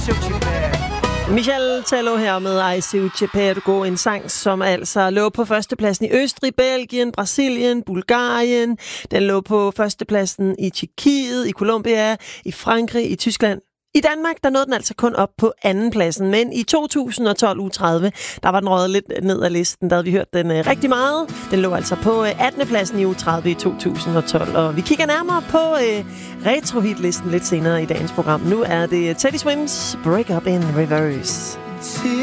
Michel Tello her med I See You Pergo, en sang, som altså lå på førstepladsen i Østrig, Belgien, Brasilien, Bulgarien. Den lå på førstepladsen i Tjekkiet, i Colombia, i Frankrig, i Tyskland. I Danmark, der nåede den altså kun op på andenpladsen, men i 2012 uge 30, der var den røget lidt ned ad listen. Der havde vi hørt den rigtig meget. Den lå altså på 18. pladsen i uge 30 i 2012, og vi kigger nærmere på retro-hitlisten lidt senere i dagens program. Nu er det Teddy Swims Break Up in Reverse.